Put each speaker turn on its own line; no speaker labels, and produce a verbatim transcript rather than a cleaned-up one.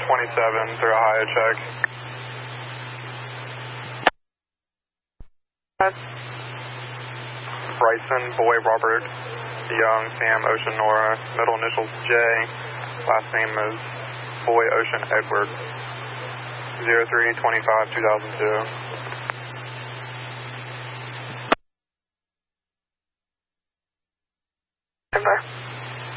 twenty-seven through Ohio check. Bryson, boy, Robert, Young, Sam, Ocean, Nora, middle initials J, last name is boy, Ocean, Edward, zero three twenty-five two thousand two.
Remember.